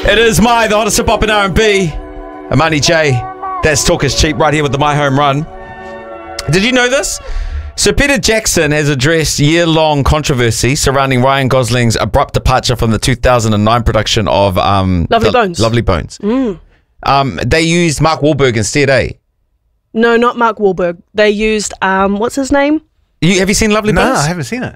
It is the hottest hip hop in R&B. Amani J. That's Talk is Cheap right here with the My Home Run. Did you know this? So Peter Jackson has addressed year-long controversy surrounding Ryan Gosling's abrupt departure from the 2009 production of Lovely Bones. Lovely Bones. They used Mark Wahlberg instead, eh? No, not Mark Wahlberg. They used, what's his name? Have you seen Lovely Bones? No, I haven't seen it.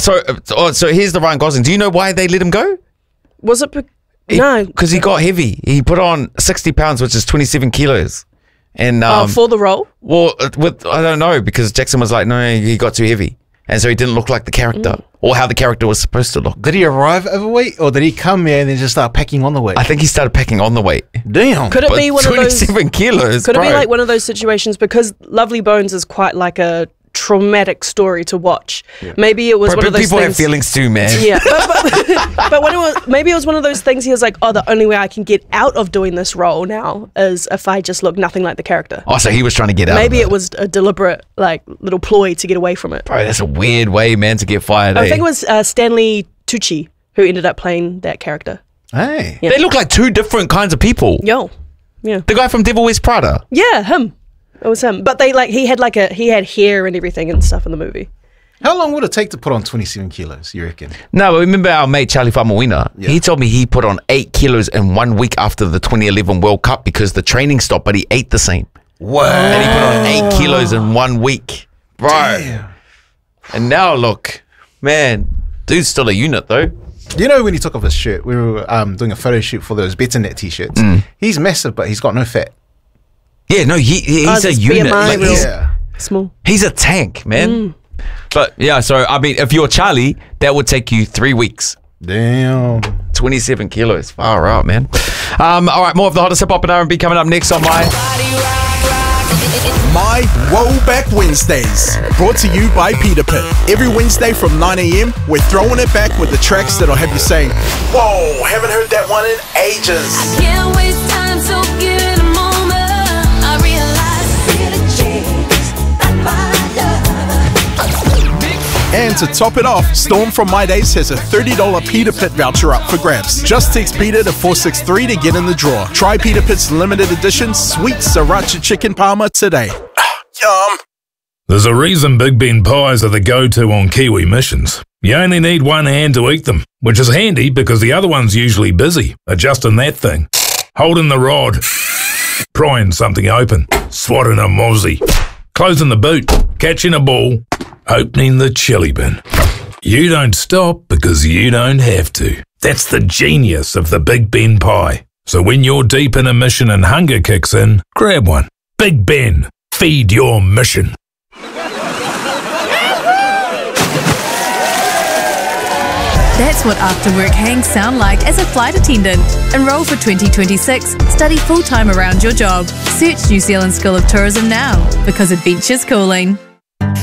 So here's the Ryan Gosling. Do you know why they let him go? Was it? No. Because he got heavy. He put on 60 pounds, which is 27 kilos. And for the role? Well, I don't know, because Jackson was like, no, he got too heavy. And so he didn't look like the character or how the character was supposed to look. Did he arrive overweight or did he come here and then just start packing on the weight? I think he started packing on the weight. Damn. Could it be one of those 27 kilos? Could it be like one of those situations, because Lovely Bones is quite like a traumatic story to watch. Yeah. Maybe it was one of those people things. Have feelings too, man. Yeah, but when maybe it was one of those things. He was like, "Oh, the only way I can get out of doing this role now is if I just look nothing like the character." Oh, so he was trying to get out. Maybe it was a deliberate, like, little ploy to get away from it. Bro, that's a weird way, man, to get fired. I think it was Stanley Tucci who ended up playing that character. Hey, yeah. They look like two different kinds of people. Yo, yeah, the guy from Devil Wears Prada. Yeah, him. It was him, but he had hair and everything and stuff in the movie. How long would it take to put on 27 kilos, you reckon? No, but remember our mate Charlie Famawina? Yeah. He told me he put on 8 kilos in 1 week after the 2011 World Cup because the training stopped, but he ate the same. Wow. And he put on 8 kilos in 1 week. Bro. Damn. And now look, man, dude's still a unit though. You know when he took off his shirt, we were doing a photo shoot for those BetterNet t-shirts. He's massive, but he's got no fat. Yeah, no, he's a unit. Like he's small. He's a tank, man. But yeah, so I mean, if you're Charlie, that would take you 3 weeks. Damn. 27 kilos. Far out, man. All right, more of the hottest hip hop and R&B coming up next on My Wowback Wednesdays. Brought to you by Peter Pit. Every Wednesday from 9 a.m, we're throwing it back with the tracks that'll have you saying, "Whoa, haven't heard that one in ages." I can't waste time, so give it a moment. I realize And to top it off, Storm from My Days has a $30 Peter Pit voucher up for grabs. Just text Peter to 463 to get in the draw. Try Peter Pit's limited edition sweet sriracha chicken parma today. Yum. There's a reason Big Ben pies are the go-to on Kiwi missions. You only need one hand to eat them, which is handy because the other one's usually busy adjusting that thing, holding the rod, prying something open, swatting a mozzie, closing the boot, catching a ball, opening the chili bin. You don't stop because you don't have to. That's the genius of the Big Ben pie. So when you're deep in a mission and hunger kicks in, grab one. Big Ben, feed your mission. That's what after work hangs sound like as a flight attendant. Enroll for 2026. Study full-time around your job. Search New Zealand School of Tourism now, because adventure's calling.